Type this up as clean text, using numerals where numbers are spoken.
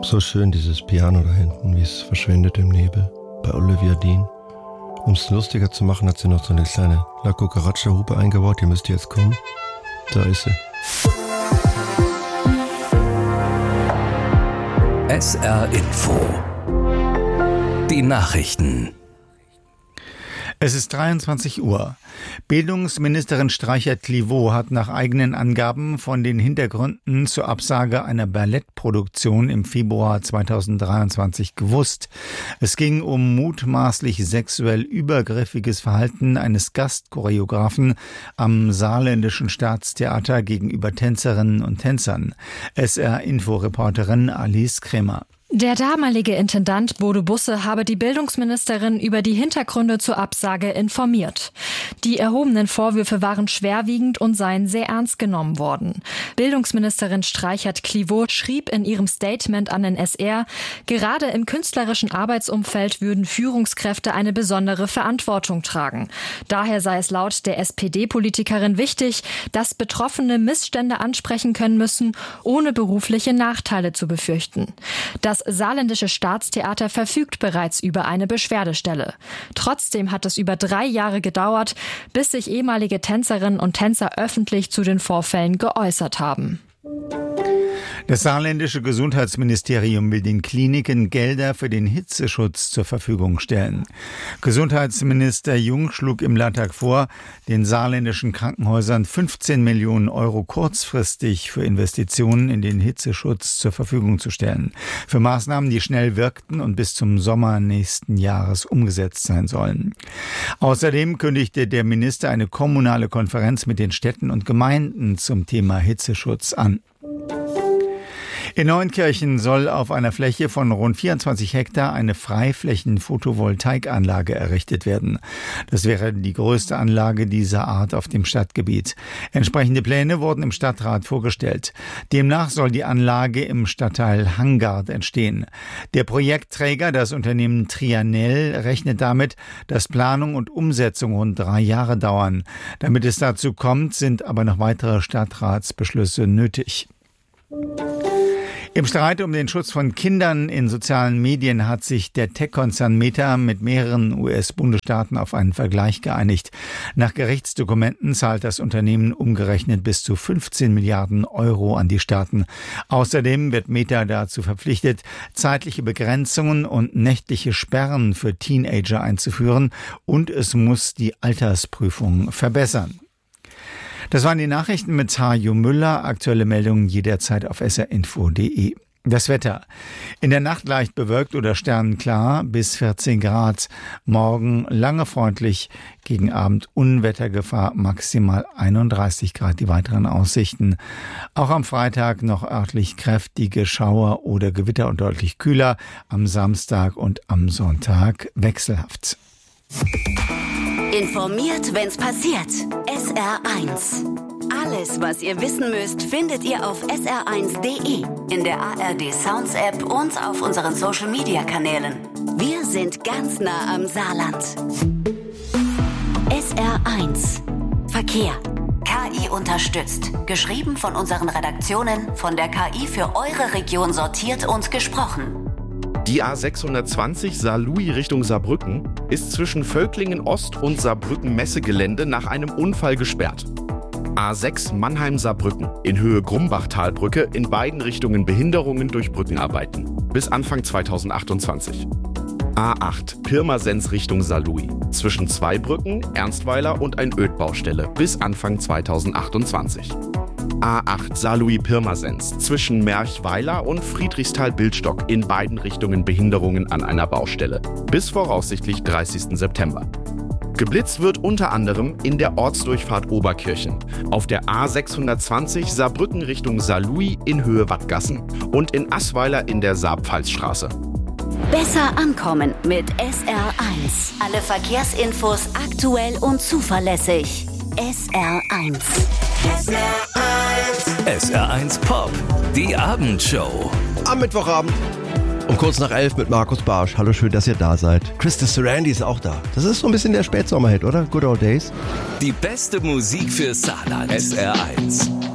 So schön dieses Piano da hinten, wie es verschwindet im Nebel. Bei Olivia Dean. Um es lustiger zu machen, hat sie noch so eine kleine La Cucaracha-Hupe eingebaut. Die müsste jetzt kommen. Da ist sie. SR Info. Die Nachrichten. Es ist 23 Uhr. Bildungsministerin Streicher-Clivaux hat nach eigenen Angaben von den Hintergründen zur Absage einer Ballettproduktion im Februar 2023 gewusst. Es ging um mutmaßlich sexuell übergriffiges Verhalten eines Gastchoreografen am Saarländischen Staatstheater gegenüber Tänzerinnen und Tänzern. SR-Info-Reporterin Alice Krämer. Der damalige Intendant Bodo Busse habe die Bildungsministerin über die Hintergründe zur Absage informiert. Die erhobenen Vorwürfe waren schwerwiegend und seien sehr ernst genommen worden. Bildungsministerin Streichert-Clivaux schrieb in ihrem Statement an den SR, gerade im künstlerischen Arbeitsumfeld würden Führungskräfte eine besondere Verantwortung tragen. Daher sei es laut der SPD-Politikerin wichtig, dass Betroffene Missstände ansprechen können müssen, ohne berufliche Nachteile zu befürchten. Das Saarländische Staatstheater verfügt bereits über eine Beschwerdestelle. Trotzdem hat es über 3 Jahre gedauert, bis sich ehemalige Tänzerinnen und Tänzer öffentlich zu den Vorfällen geäußert haben. Das saarländische Gesundheitsministerium will den Kliniken Gelder für den Hitzeschutz zur Verfügung stellen. Gesundheitsminister Jung schlug im Landtag vor, den saarländischen Krankenhäusern 15 Millionen Euro kurzfristig für Investitionen in den Hitzeschutz zur Verfügung zu stellen. Für Maßnahmen, die schnell wirkten und bis zum Sommer nächsten Jahres umgesetzt sein sollen. Außerdem kündigte der Minister eine kommunale Konferenz mit den Städten und Gemeinden zum Thema Hitzeschutz an. In Neunkirchen soll auf einer Fläche von rund 24 Hektar eine Freiflächen-Photovoltaikanlage errichtet werden. Das wäre die größte Anlage dieser Art auf dem Stadtgebiet. Entsprechende Pläne wurden im Stadtrat vorgestellt. Demnach soll die Anlage im Stadtteil Hangard entstehen. Der Projektträger, das Unternehmen Trianel, rechnet damit, dass Planung und Umsetzung rund 3 Jahre dauern. Damit es dazu kommt, sind aber noch weitere Stadtratsbeschlüsse nötig. Im Streit um den Schutz von Kindern in sozialen Medien hat sich der Tech-Konzern Meta mit mehreren US-Bundesstaaten auf einen Vergleich geeinigt. Nach Gerichtsdokumenten zahlt das Unternehmen umgerechnet bis zu 15 Milliarden Euro an die Staaten. Außerdem wird Meta dazu verpflichtet, zeitliche Begrenzungen und nächtliche Sperren für Teenager einzuführen, und es muss die Altersprüfung verbessern. Das waren die Nachrichten mit Hajo Müller. Aktuelle Meldungen jederzeit auf srinfo.de. Das Wetter. In der Nacht leicht bewölkt oder sternenklar bis 14 Grad. Morgen lange freundlich, gegen Abend Unwettergefahr, maximal 31 Grad. Die weiteren Aussichten. Auch am Freitag noch örtlich kräftige Schauer oder Gewitter und deutlich kühler. Am Samstag und am Sonntag wechselhaft. Informiert, wenn's passiert. SR1. Alles, was ihr wissen müsst, findet ihr auf sr1.de, in der ARD Sounds App und auf unseren Social Media Kanälen. Wir sind ganz nah am Saarland. SR1. Verkehr. KI unterstützt. Geschrieben von unseren Redaktionen, von der KI für eure Region sortiert und gesprochen. Die A620 Saarlouis Richtung Saarbrücken ist zwischen Völklingen Ost und Saarbrücken Messegelände nach einem Unfall gesperrt. A6 Mannheim-Saarbrücken in Höhe Grumbach-Talbrücke, in beiden Richtungen Behinderungen durch Brückenarbeiten. Bis Anfang 2028. A8 Pirmasens Richtung Saarlouis zwischen Zweibrücken, Ernstweiler und ein Ödbaustelle bis Anfang 2028. A8 Saarlouis-Pirmasens zwischen Merchweiler und Friedrichsthal-Bildstock, in beiden Richtungen Behinderungen an einer Baustelle. Bis voraussichtlich 30. September. Geblitzt wird unter anderem in der Ortsdurchfahrt Oberkirchen, auf der A620 Saarbrücken Richtung Saarlouis in Höhe Wattgassen und in Assweiler in der Saarpfalzstraße. Besser ankommen mit SR1. Alle Verkehrsinfos aktuell und zuverlässig. SR1. SR1 Pop, die Abendshow. Am Mittwochabend um kurz nach 11 mit Markus Barsch. Hallo, schön, dass ihr da seid. Christa Surrandy ist auch da. Das ist so ein bisschen der Spätsommerhit, oder? Good Old Days. Die beste Musik für Saarland. SR1.